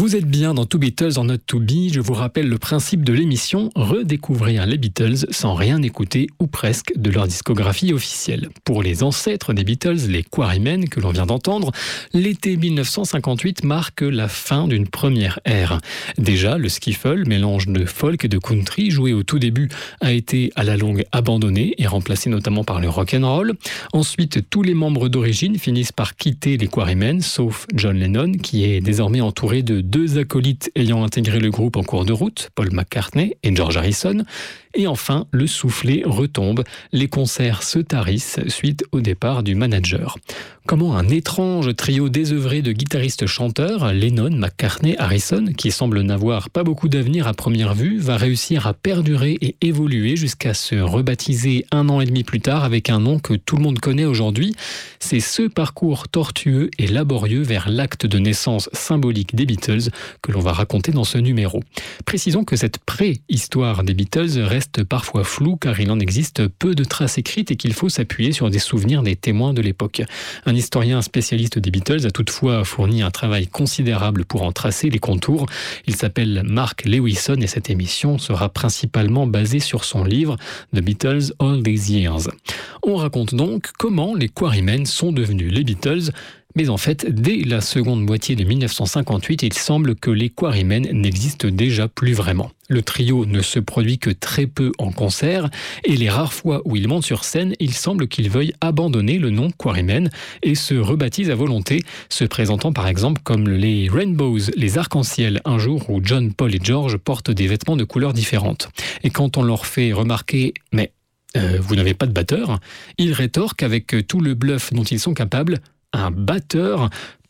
Vous êtes bien dans Two Beatles en Not To Be. Je vous rappelle le principe de l'émission, redécouvrir les Beatles sans rien écouter ou presque de leur discographie officielle. Pour les ancêtres des Beatles, les Quarrymen que l'on vient d'entendre, l'été 1958 marque la fin d'une première ère. Déjà, le skiffle, mélange de folk et de country, joué au tout début, a été à la longue abandonné et remplacé notamment par le rock'n'roll. Ensuite, tous les membres d'origine finissent par quitter les Quarrymen, sauf John Lennon, qui est désormais entouré de deux acolytes ayant intégré le groupe en cours de route, Paul McCartney et George Harrison. Et enfin, le soufflet retombe, les concerts se tarissent suite au départ du manager. Comment un étrange trio désœuvré de guitaristes-chanteurs, Lennon, McCartney, Harrison, qui semble n'avoir pas beaucoup d'avenir à première vue, va réussir à perdurer et évoluer jusqu'à se rebaptiser 1 an et demi plus tard avec un nom que tout le monde connaît aujourd'hui. C'est ce parcours tortueux et laborieux vers l'acte de naissance symbolique des Beatles que l'on va raconter dans ce numéro. Précisons que cette préhistoire des Beatles reste parfois floue car il en existe peu de traces écrites et qu'il faut s'appuyer sur des souvenirs des témoins de l'époque. Un historien spécialiste des Beatles a toutefois fourni un travail considérable pour en tracer les contours. Il s'appelle Mark Lewison et cette émission sera principalement basée sur son livre The Beatles All These Years. On raconte donc comment les Quarrymen sont devenus les Beatles. Mais en fait, dès la seconde moitié de 1958, il semble que les Quarrymen n'existent déjà plus vraiment. Le trio ne se produit que très peu en concert, et les rares fois où ils montent sur scène, il semble qu'ils veuillent abandonner le nom Quarrymen et se rebaptisent à volonté, se présentant par exemple comme les Rainbows, les arcs-en-ciel, un jour où John, Paul et George portent des vêtements de couleurs différentes. Et quand on leur fait remarquer « mais vous n'avez pas de batteur », ils rétorquent avec tout le bluff dont ils sont capables « un batteur ?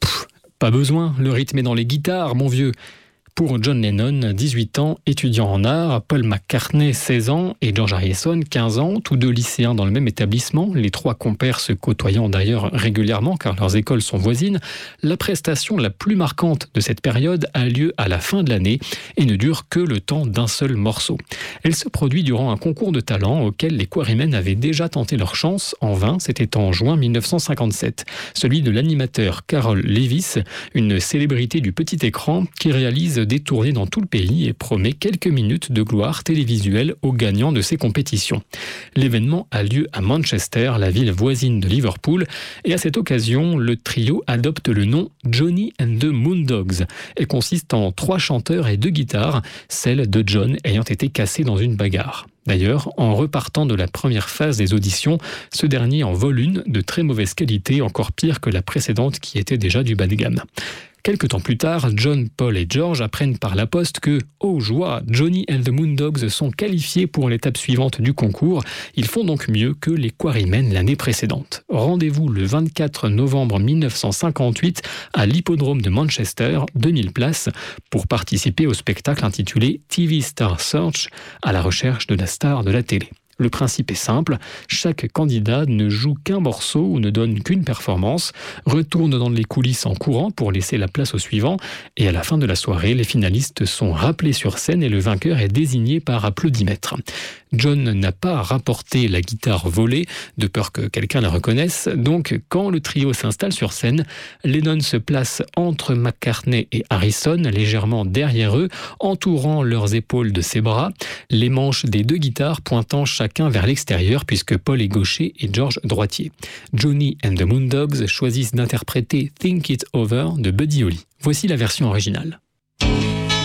Pas besoin, le rythme est dans les guitares, mon vieux !» Pour John Lennon, 18 ans, étudiant en art, Paul McCartney, 16 ans, et George Harrison, 15 ans, tous deux lycéens dans le même établissement, les trois compères se côtoyant d'ailleurs régulièrement car leurs écoles sont voisines, la prestation la plus marquante de cette période a lieu à la fin de l'année et ne dure que le temps d'un seul morceau. Elle se produit durant un concours de talent auquel les Quarrymen avaient déjà tenté leur chance, en vain, c'était en juin 1957, celui de l'animateur Carol Levis, une célébrité du petit écran qui réalise des tournées dans tout le pays et promet quelques minutes de gloire télévisuelle aux gagnants de ces compétitions. L'événement a lieu à Manchester, la ville voisine de Liverpool, et à cette occasion, le trio adopte le nom Johnny and the Moondogs et consiste en 3 chanteurs et 2 guitares, celle de John ayant été cassée dans une bagarre. D'ailleurs, en repartant de la première phase des auditions, ce dernier en vole une de très mauvaise qualité, encore pire que la précédente qui était déjà du bas de gamme. Quelque temps plus tard, John, Paul et George apprennent par la poste que, oh joie, Johnny and the Moondogs sont qualifiés pour l'étape suivante du concours. Ils font donc mieux que les Quarrymen l'année précédente. Rendez-vous le 24 novembre 1958 à l'hippodrome de Manchester, 2000 places, pour participer au spectacle intitulé TV Star Search, à la recherche de la star de la télé. Le principe est simple, chaque candidat ne joue qu'un morceau ou ne donne qu'une performance, retourne dans les coulisses en courant pour laisser la place au suivant, et à la fin de la soirée, les finalistes sont rappelés sur scène et le vainqueur est désigné par applaudimètre. John n'a pas rapporté la guitare volée, de peur que quelqu'un la reconnaisse, donc quand le trio s'installe sur scène, Lennon se place entre McCartney et Harrison, légèrement derrière eux, entourant leurs épaules de ses bras, les manches des 2 guitares pointant chacun vers l'extérieur puisque Paul est gaucher et George droitier. Johnny and the Moondogs choisissent d'interpréter Think It Over de Buddy Holly. Voici la version originale.